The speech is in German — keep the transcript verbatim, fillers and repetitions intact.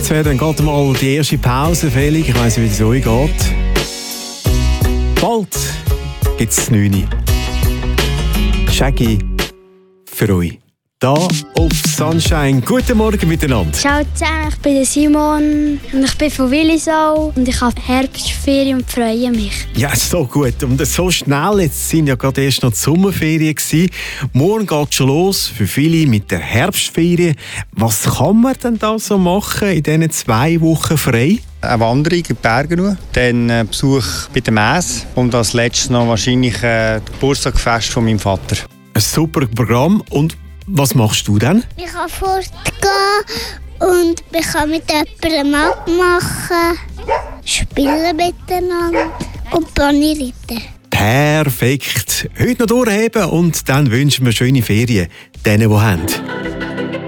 Jetzt wäre dann gerade mal die erste Pause fällig. Ich weiss nicht, wie es euch geht. Bald gibt es neun Uhr. Shaggy für euch. Da auf Sunshine. Guten Morgen miteinander. Ciao zusammen, ich bin der Simon und ich bin von Willisau und ich habe Herbstferien und freue mich. Ja, so gut. Und so schnell, jetzt sind ja gerade erst noch die Sommerferien gewesen. Morgen geht es schon los für viele mit der Herbstferien. Was kann man denn da so machen in diesen zwei Wochen frei? Eine Wanderung in die Berge, dann ein Besuch bei der Messe und als letztes noch wahrscheinlich ein Geburtstagsfest von meinem Vater. Ein super Programm. Und was machst du denn? Ich kann fortgehen und ich kann mit jemandem abmachen, spielen miteinander und Pony reiten. Perfekt. Heute noch durchheben und dann wünschen wir schöne Ferien denen, die haben.